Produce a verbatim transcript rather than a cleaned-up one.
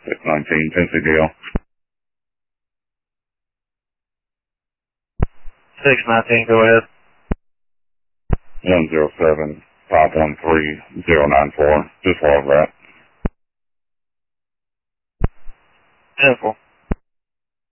six nineteen, Tennessee Deal. six nineteen, go ahead. one zero seven, five one three, zero nine four. Just log that. ten four.